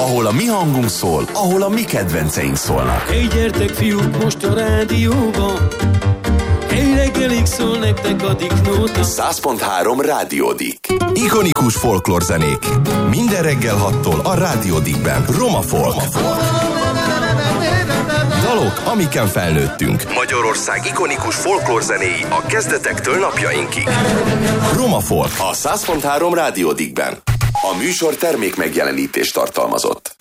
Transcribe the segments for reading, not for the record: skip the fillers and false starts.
ahol a mi hangunk szól, ahol a mi kedvenceink szólnak. Hey, gyertek fiúk, most a rádióban, hey, reggelig szól nektek a Dicknóta. 100.3 Rádió Dick. Ikonikus folklórzenék. Minden reggel 6-tól a Rádió Dickben. Roma Folk. Dalok, amiken felnőttünk. Magyarország ikonikus folklórzenéi a kezdetektől napjainkig. Roma Folk a 100.3 Rádió Dickben. A műsor termék megjelenítést tartalmazott.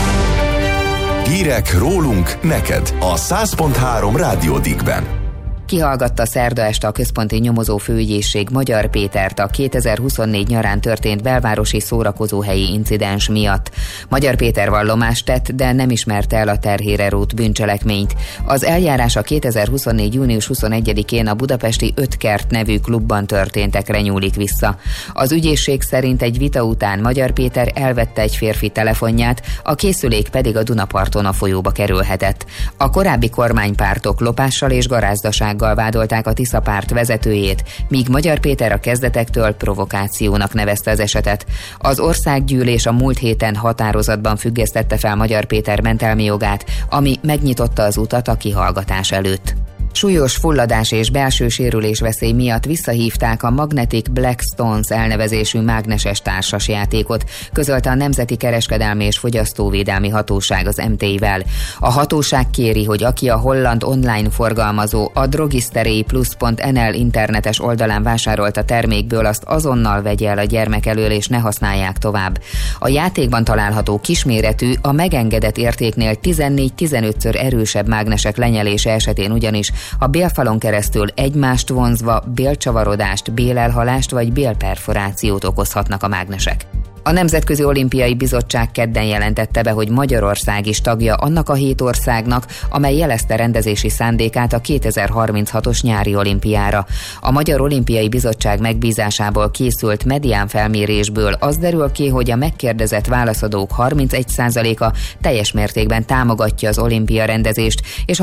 Hírek rólunk neked a 100.3 Rádió Dickben. Kihallgatta szerda este a Központi Nyomozó Főügyészség Magyar Pétert a 2024 nyarán történt belvárosi szórakozóhelyi incidens miatt. Magyar Péter vallomást tett, de nem ismerte el a terhére rótt bűncselekményt. Az eljárás a 2024. június 21-én a budapesti 5 Kert nevű klubban történtekre nyúlik vissza. Az ügyészség szerint egy vita után Magyar Péter elvette egy férfi telefonját, a készülék pedig a Dunaparton a folyóba kerülhetett. A korábbi kormánypártok lopással és garázdasággal vádolták a Tisza párt vezetőjét, míg Magyar Péter a kezdetektől provokációnak nevezte az esetet. Az országgyűlés a múlt héten határozatban függesztette fel Magyar Péter mentelmi jogát, ami megnyitotta az utat a kihallgatás előtt. Súlyos fulladás és belső sérülés veszély miatt visszahívták a Magnetic Black Stones elnevezésű mágneses társasjátékot, közölte a Nemzeti Kereskedelmi és Fogyasztóvédelmi Hatóság az MT-vel. A hatóság kéri, hogy aki a holland online forgalmazó a drogistereiplus.nl internetes oldalán vásárolt a termékből, azt azonnal vegye el a gyermek elől és ne használják tovább. A játékban található kisméretű, a megengedett értéknél 14-15-ször erősebb mágnesek lenyelése esetén ugyanis a bélfalon keresztül egymást vonzva bélcsavarodást, bélelhalást vagy bélperforációt okozhatnak a mágnesek. A Nemzetközi Olimpiai Bizottság kedden jelentette be, hogy Magyarország is tagja annak a 7 országnak, amely jelezte rendezési szándékát a 2036-os nyári olimpiára. A Magyar Olimpiai Bizottság megbízásából készült mediánfelmérésből az derül ki, hogy a megkérdezett válaszadók 31%-a teljes mértékben támogatja az olimpia rendezést, és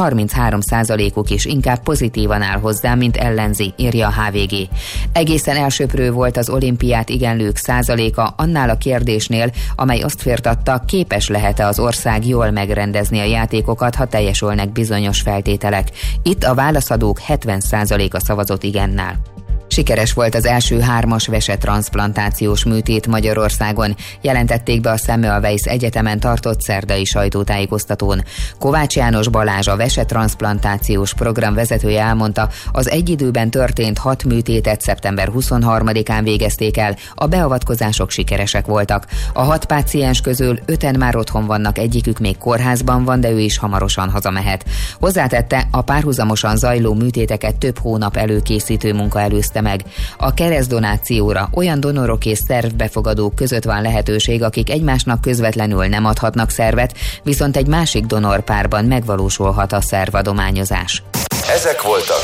33%-uk is inkább pozitívan áll hozzá, mint ellenzi, írja a HVG. Egészen elsöprő volt az olimpiát igenlők százaléka annál a kérdésnél, amely azt firtatta, képes lehet-e az ország jól megrendezni a játékokat, ha teljesülnek bizonyos feltételek. Itt a válaszadók 70%-a szavazott igennel. Sikeres volt az első 3-as vesetranszplantációs műtét Magyarországon, jelentették be a Semmelweis Egyetemen tartott szerdai sajtótájékoztatón. Kovács János Balázs, a vesetranszplantációs program vezetője elmondta, az egy időben történt 6 műtétet szeptember 23-án végezték el, a beavatkozások sikeresek voltak. A 6 páciens közül 5-en már otthon vannak, egyikük még kórházban van, de ő is hamarosan hazamehet. Hozzátette, a párhuzamosan zajló műtéteket több hónap előkészítő munka előzte meg. A keresztdonációra olyan donorok és szervbefogadók között van lehetőség, akik egymásnak közvetlenül nem adhatnak szervet, viszont egy másik donorpárban megvalósulhat a szervadományozás. Ezek voltak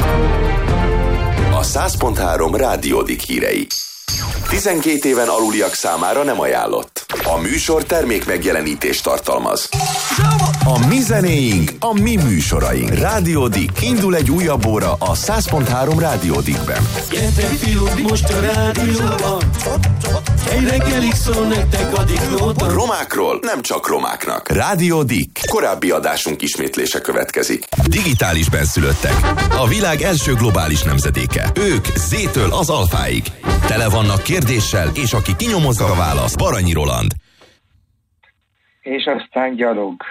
a 100.3 Rádió Dick hírei. 12 éven aluliak számára nem ajánlott. A műsor termék megjelenítést tartalmaz. A mi zenéink, a mi műsoraink. Rádió Dick. Indul egy újabb óra a 100.3 Rádió Dickben. Gyertek fiúk, most a rádióban, hey, reggelig szól nektek a Dicknóta. Romákról nem csak romáknak. Rádió Dick. Korábbi adásunk ismétlése következik. Digitális benszülöttek. A világ első globális nemzedéke. Ők Z-től az alfáig. Tele vannak kérdéssel, és aki kinyomozza a választ, Baranyi Roland. És aztán gyalog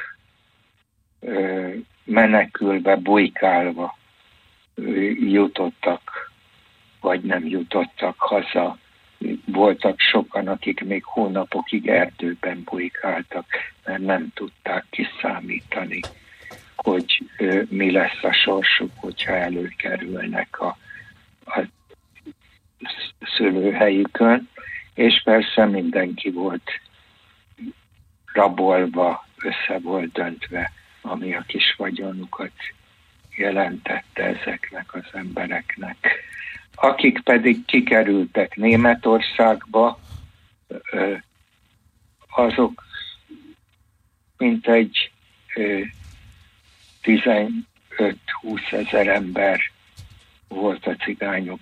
menekülve, bujkálva jutottak, vagy nem jutottak haza. Voltak sokan, akik még hónapokig erdőben bujkáltak, mert nem tudták kiszámítani, hogy mi lesz a sorsuk, hogyha előkerülnek a szülőhelyükön, és persze mindenki volt rabolva, össze volt döntve, ami a kis vagyonukat jelentette ezeknek az embereknek. Akik pedig kikerültek Németországba, azok mintegy 15-20 ezer ember volt a cigányok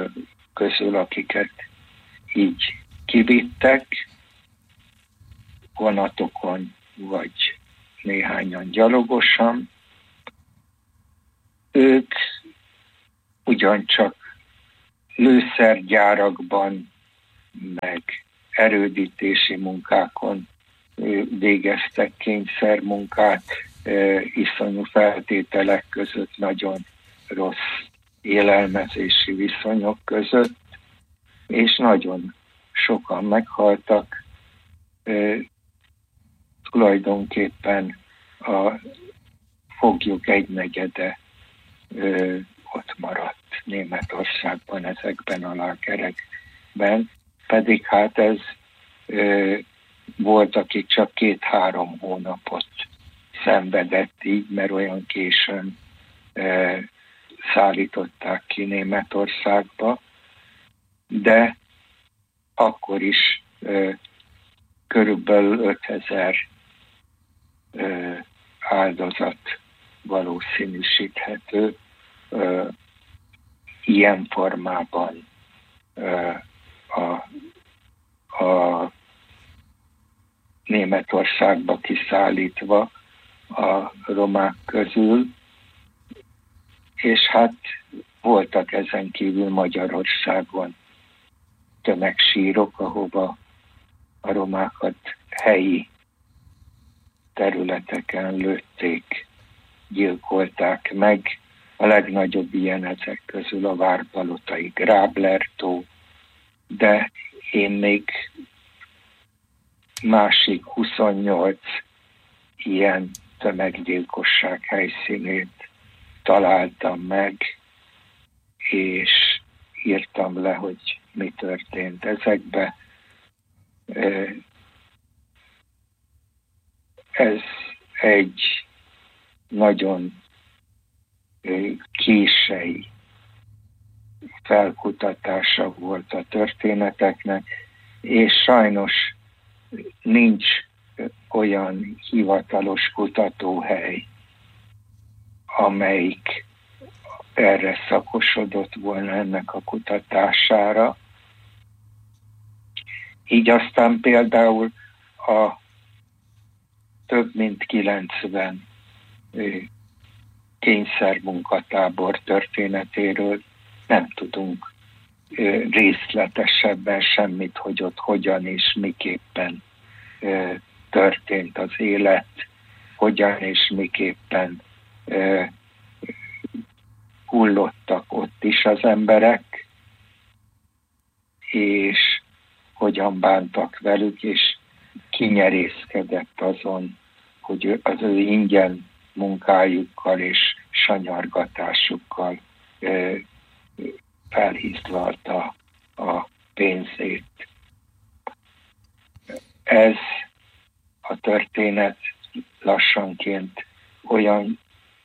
közül, akiket így kivittek. vonatokon, vagy néhányan gyalogosan. Ők ugyancsak lőszergyárakban, meg erődítési munkákon végeztek kényszermunkát, iszonyú feltételek között, nagyon rossz élelmezési viszonyok között, és nagyon sokan meghaltak. Tulajdonképpen a foglyok egynegyede ott maradt Németországban, ezekben a lágerekben, pedig hát ez volt, aki csak 2-3 hónapot szenvedett így, mert olyan későn szállították ki Németországba, de akkor is körülbelül 5000 áldozat valószínűsíthető ilyen formában a Németországba kiszállítva a romák közül, és hát voltak ezen kívül Magyarországon tömegsírok, ahova a romákat helyi területeken lőtték, gyilkolták meg. A legnagyobb ilyen ezek közül a várpalotai Grábler-tó, de én még másik 28 ilyen tömeggyilkosság helyszínét találtam meg, és írtam le, hogy mi történt ezekbe. Ez egy nagyon késői felkutatása volt a történeteknek, és sajnos nincs olyan hivatalos kutatóhely, amelyik erre szakosodott volna ennek a kutatására. Így aztán például a több mint 90 kényszermunkatábor történetéről nem tudunk részletesebben semmit, hogy ott hogyan és miképpen történt az élet, hogyan és miképpen hullottak ott is az emberek, és hogyan bántak velük, és kinyerészkedett azon, hogy az ő ingyen munkájukkal és sanyargatásukkal felhízlalta a pénzét. Ez a történet lassanként olyan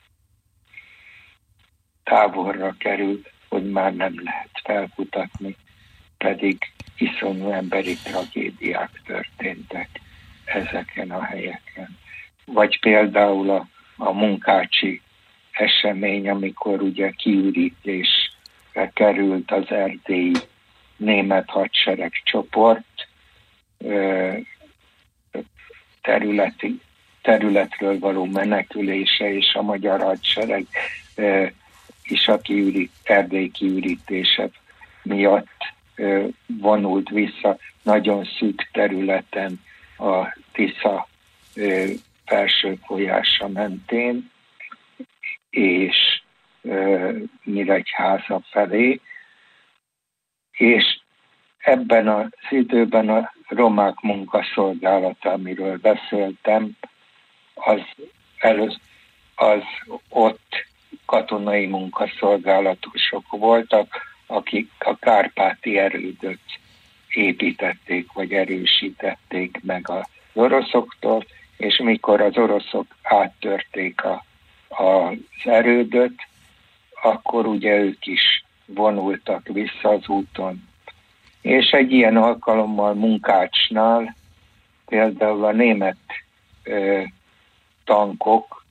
távolra kerül, hogy már nem lehet felkutatni, pedig iszonyú emberi tragédiák történtek ezeken a helyeken. Vagy például a munkácsi esemény, amikor ugye kiürítésre került az erdélyi német hadsereg csoport, területről való menekülése, és a magyar hadsereg is a erdélyi kiürítése miatt vonult vissza nagyon szűk területen a Tisza felső folyása mentén, és Nyíregyháza felé, és ebben az időben a romák munkaszolgálata, amiről beszéltem, az ott katonai munkaszolgálatosok voltak, akik a kárpáti erődöt építették, vagy erősítették meg az oroszoktól, és mikor az oroszok áttörték az erődöt, akkor ugye ők is vonultak vissza az úton. És egy ilyen alkalommal Munkácsnál például a német tankok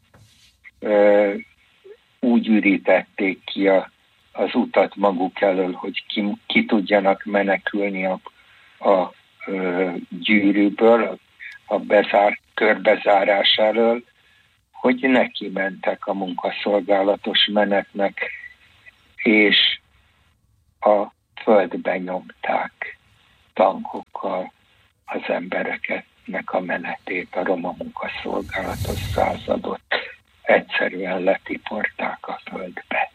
úgy ürítették ki az utat maguk elől, hogy ki tudjanak menekülni a gyűrűből, a körbezárás elől, hogy neki mentek a munkaszolgálatos menetnek, és a földbe nyomták tankokkal az embereknek a menetét, a roma munkaszolgálatos századot. Egyszerűen letiporták a földbe.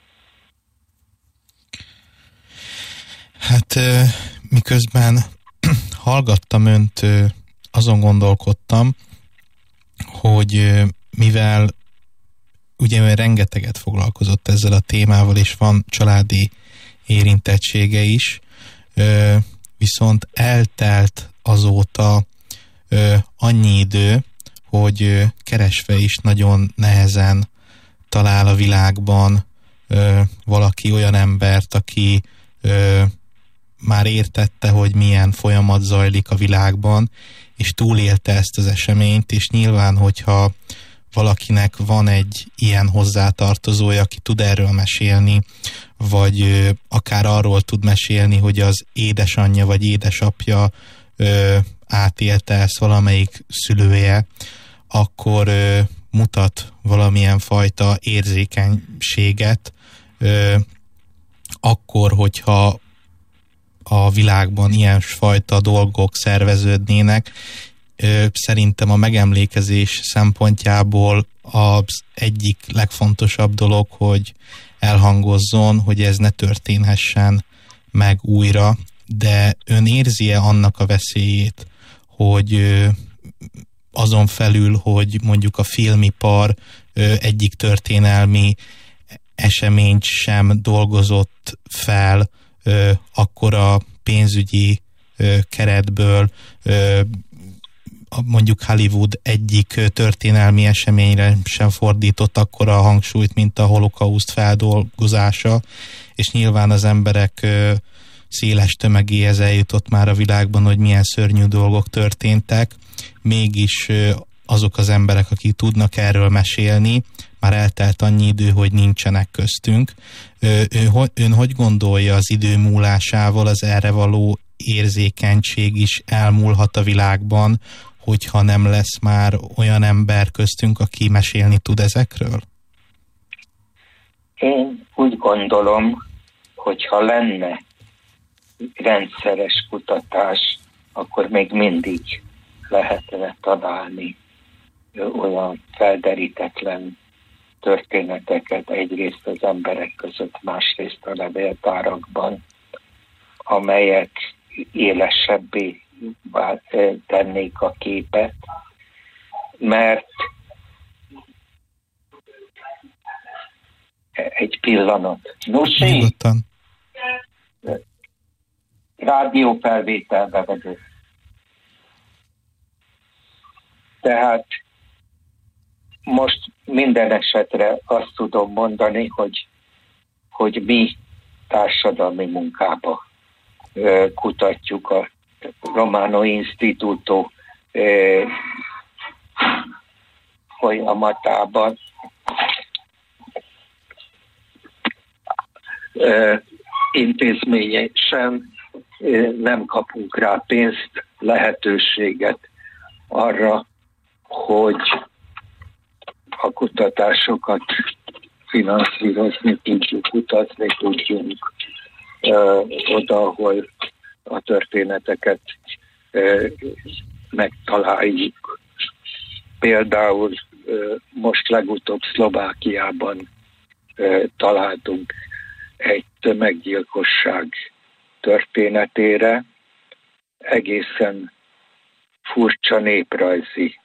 Hát miközben hallgattam önt, azon gondolkodtam, hogy mivel ugye rengeteget foglalkozott ezzel a témával, és van családi érintettsége is, viszont eltelt azóta annyi idő, hogy keresve is nagyon nehezen talál a világban valaki olyan embert, aki már értette, hogy milyen folyamat zajlik a világban, és túlélte ezt az eseményt, és nyilván, hogyha valakinek van egy ilyen hozzátartozója, aki tud erről mesélni, vagy akár arról tud mesélni, hogy az édesanyja vagy édesapja átélte ezt valamelyik szülője, akkor mutat valamilyen fajta érzékenységet, akkor, hogyha a világban ilyesfajta dolgok szerveződnének. Szerintem a megemlékezés szempontjából az egyik legfontosabb dolog, hogy elhangozzon, hogy ez ne történhessen meg újra, de ön érzi-e annak a veszélyét, hogy azon felül, hogy mondjuk a filmipar egyik történelmi eseményt sem dolgozott fel akkora pénzügyi keretből, mondjuk Hollywood egyik történelmi eseményre sem fordított akkora hangsúlyt, mint a holokauszt feldolgozása, és nyilván az emberek széles tömegéhez eljutott már a világban, hogy milyen szörnyű dolgok történtek, mégis azok az emberek, akik tudnak erről mesélni, már eltelt annyi idő, hogy nincsenek köztünk. Ön hogy gondolja, az idő múlásával az erre való érzékenység is elmúlhat a világban, hogyha nem lesz már olyan ember köztünk, aki mesélni tud ezekről? Én úgy gondolom, hogyha lenne rendszeres kutatás, akkor még mindig lehetne találni olyan felderítetlen történeteket, egyrészt az emberek között, másrészt a levéltárakban, amelyek élesebbé tennék a képet, mert egy pillanat. Nusi, rádiófelvételbe vagyok. Tehát most minden esetre azt tudom mondani, hogy mi társadalmi munkába kutatjuk a Romano Instituto folyamatában. Intézményesen nem kapunk rá pénzt, lehetőséget arra, hogy a kutatásokat finanszírozni tudjuk, utazni tudjunk oda, ahol a történeteket megtaláljuk. Például most legutóbb Szlovákiában találtunk egy tömeggyilkosság történetére egészen furcsa néprajzi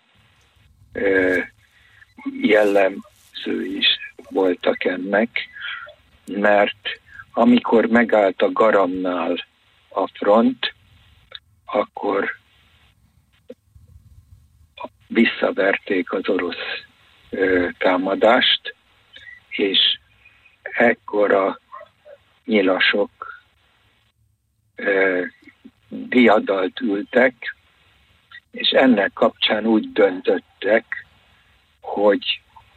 jellemző is voltak ennek, mert amikor megállt a Garamnál a front, akkor visszaverték az orosz támadást, és ekkor a nyilasok diadalt ültek, és ennek kapcsán úgy döntöttek, hogy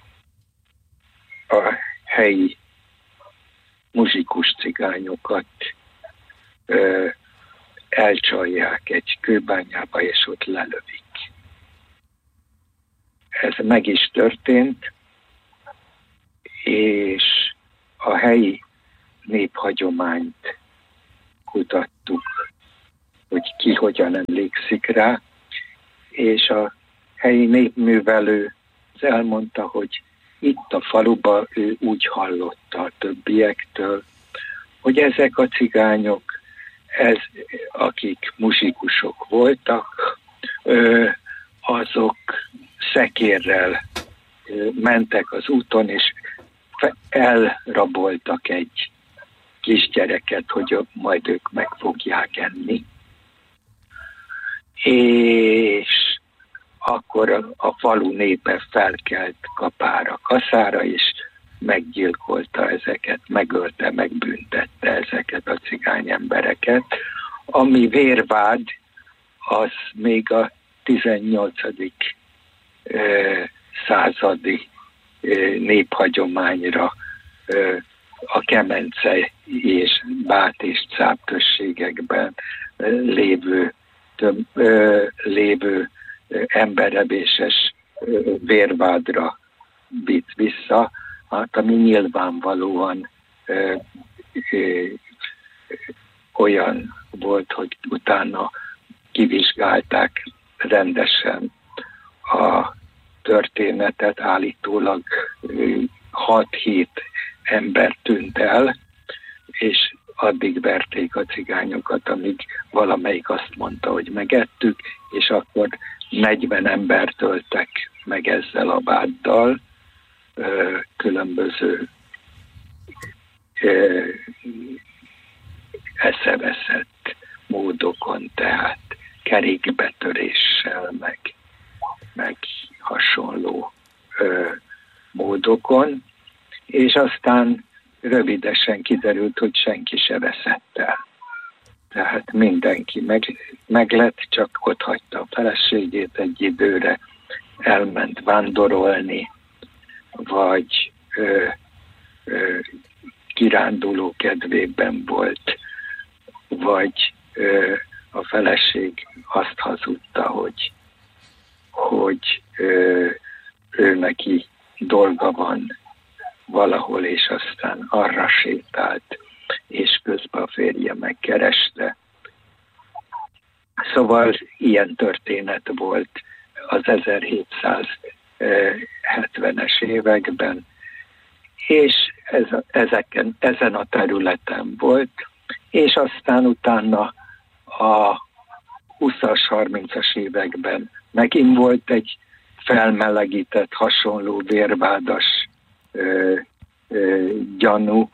a helyi muzsikus cigányokat elcsalják egy kőbányába, és ott lelövik. ez meg is történt, és a helyi néphagyományt kutattuk, hogy ki hogyan emlékszik rá, és a helyi népművelő elmondta, hogy itt a faluban ő úgy hallotta a többiektől, hogy ezek a cigányok, akik muzsikusok voltak, azok szekérrel mentek az úton, és elraboltak egy kisgyereket, hogy majd ők meg fogják enni. És akkor a falu népe felkelt kapára, kaszára, és meggyilkolta ezeket, megölte, megbüntette ezeket a cigány embereket, ami vérvád, az még a 18. Századi néphagyományra a Kemence és Bát és Cáp községekben lévő emberebéses vérvádra vitt vissza, hát ami nyilvánvalóan olyan volt, hogy utána kivizsgálták rendesen a történetet, állítólag 6-7 ember tűnt el, és addig verték a cigányokat, amíg valamelyik azt mondta, hogy megettük, és akkor 40 embert öltek meg ezzel a váddal, különböző eszeveszett módokon, tehát kerékbetöréssel, meg hasonló módokon, és aztán rövidesen kiderült, hogy senki se veszett el. Tehát mindenki meg lett, csak ott hagyta a feleségét egy időre, elment vándorolni, vagy kiránduló kedvében volt, vagy a feleség azt hazudta, hogy ő neki dolga van valahol, és aztán arra sétált, és közben a férje megkereste. Szóval ilyen történet volt az 1770-es években, és ezen a területen volt, és aztán utána a 20-as, 30-as években megint volt egy felmelegített, hasonló vérvádas gyanú,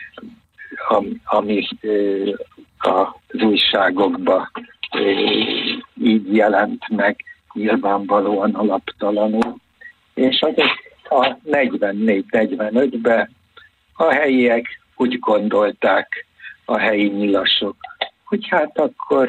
ami az újságokban így jelent meg, nyilvánvalóan alaptalanul. És a 44-45-ben a helyiek úgy gondolták, a helyi nyilasok, hogy hát akkor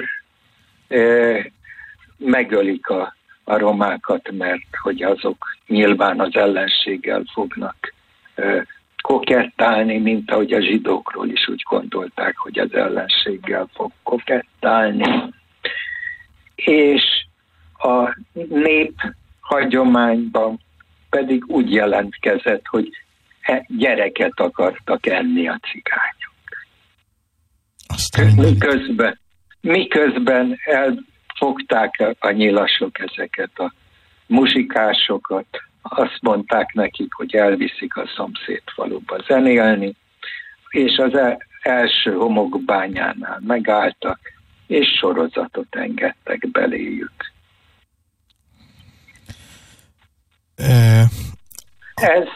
megölik a romákat, mert hogy azok nyilván az ellenséggel fognak kokettálni, mint ahogy a zsidókról is úgy gondolták, hogy az ellenséggel fog kokettálni. És a nép hagyományban pedig úgy jelentkezett, hogy gyereket akartak enni a cigányok. Miközben elfogták a nyilasok ezeket a muzsikásokat, azt mondták nekik, hogy elviszik a szomszéd faluba zenélni, és az első homokbányánál megálltak, és sorozatot engedtek beléjük. Ez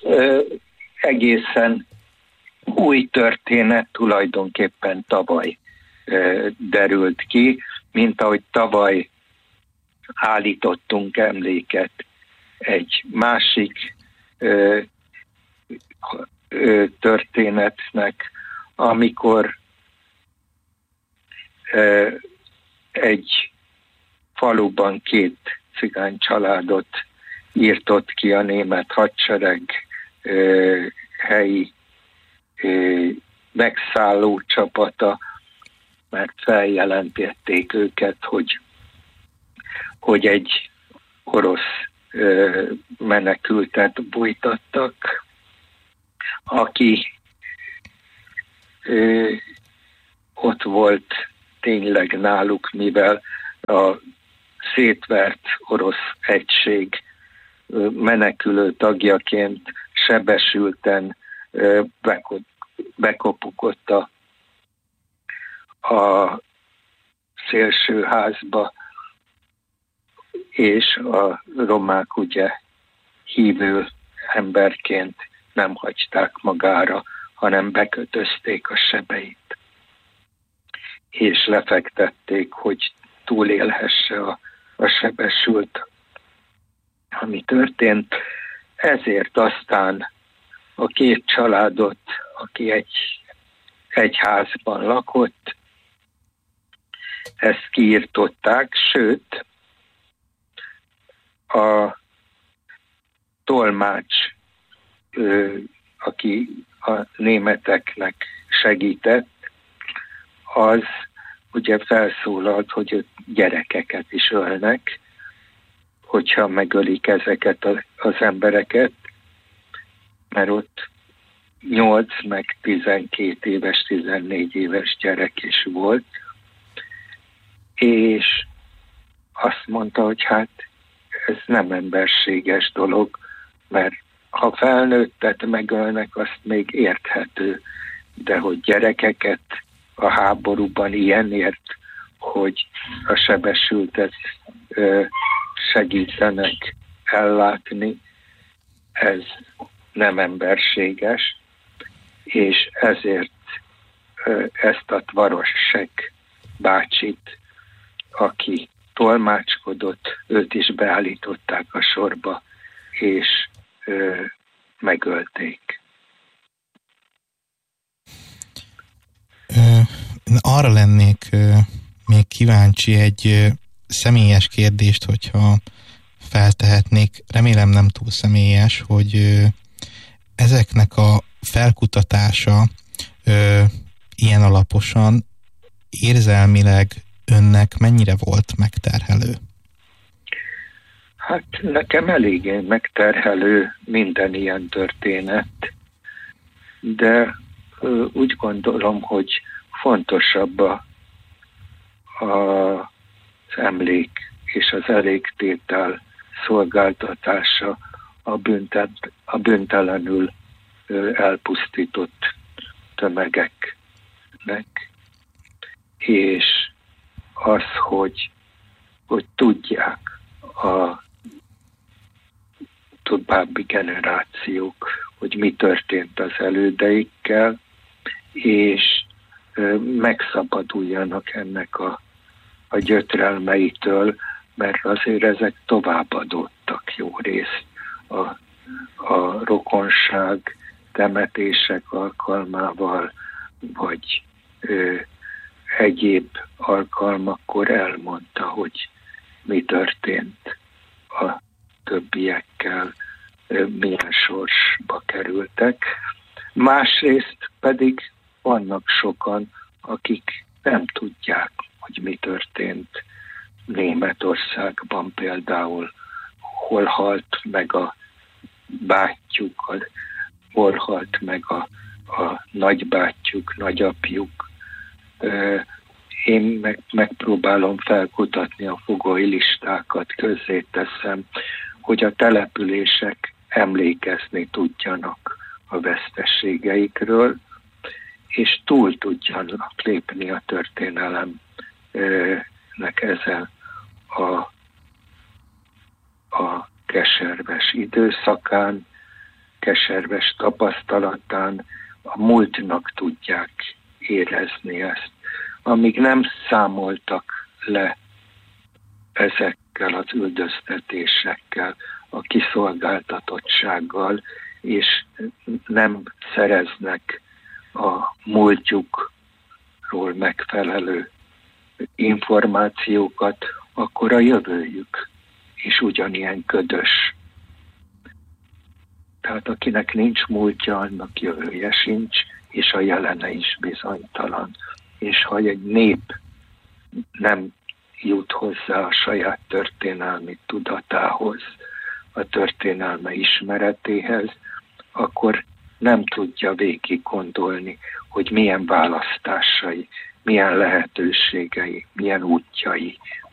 egészen új történet, tulajdonképpen tavaly derült ki, mint ahogy tavaly állítottunk emléket egy másik történetnek, amikor egy faluban 2 cigány családot írtott ki a német hadsereg helyi megszálló csapata, mert feljelentették őket, hogy egy orosz menekültet bújtattak, aki ott volt tényleg náluk, mivel a szétvert orosz egység menekülő tagjaként sebesülten bekopukott a szélsőházba, és a romák ugye hívő emberként nem hagyták magára, hanem bekötözték a sebeit, és lefektették, hogy túlélhesse a sebesült, ami történt. Ezért aztán a két családot, aki egy házban lakott, ezt kiirtották, sőt, a tolmács, aki a németeknek segített, az ugye felszólalt, hogy gyerekeket is ölnek, hogyha megölik ezeket az embereket, mert ott 8 meg 12 éves, 14 éves gyerek is volt, és azt mondta, hogy hát ez nem emberséges dolog, mert ha felnőttet megölnek, azt még érthető, de hogy gyerekeket a háborúban ilyenért, hogy a sebesültet segítenek ellátni, ez nem emberséges, és ezért ezt a Tvarosek bácsit, aki tolmácskodott, őt is beállították a sorba, és megölték. Arra lennék még kíváncsi egy személyes kérdést, hogyha feltehetnék, remélem nem túl személyes, hogy ezeknek a felkutatása ilyen alaposan érzelmileg önnek mennyire volt megterhelő? Hát nekem eléggé megterhelő minden ilyen történet, de úgy gondolom, hogy fontosabb az emlék és az elégtétel szolgáltatása a bűntelenül elpusztított tömegeknek, és az, hogy tudják a további generációk, hogy mi történt az elődeikkel, és megszabaduljanak ennek a gyötrelmeitől, mert azért ezek továbbadottak jó részt a rokonság temetések alkalmával, vagy egyéb alkalmakkor elmondta, hogy mi történt a többiekkel, milyen sorsba kerültek. Másrészt pedig vannak sokan, akik nem tudják, hogy mi történt Németországban például, hol halt meg a bátyjuk, hol halt meg a nagybátyjuk, nagyapjuk. Én megpróbálom felkutatni a fogoly listákat, közzéteszem, hogy a települések emlékezni tudjanak a veszteségeikről, és túl tudjanak lépni a történelemnek ezen a keserves időszakán, keserves tapasztalatán, a múltnak tudják érezni ezt. Amíg nem számoltak le ezekkel az üldöztetésekkel, a kiszolgáltatottsággal, és nem szereznek a múltjukról megfelelő információkat, akkor a jövőjük is ugyanilyen ködös. Tehát akinek nincs múltja, annak jövője sincs, és a jelene is bizonytalan. És ha egy nép nem jut hozzá a saját történelmi tudatához, a történelme ismeretéhez, akkor nem tudja végig gondolni, hogy milyen választásai, milyen lehetőségei, milyen útjai